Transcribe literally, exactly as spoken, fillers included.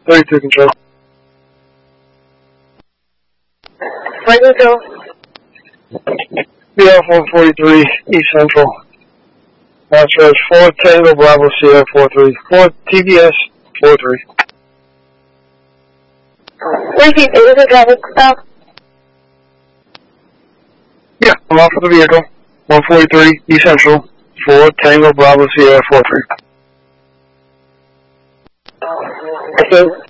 thirty-two control. thirty-two. B F one forty-three, East Central. That's right, four Tango Bravo Sierra four three. four T B S four three. Repeat, is it traffic stop? Yeah, I'm off of the vehicle. one forty-three, East Central. four Tango Bravo Sierra four three. Okay.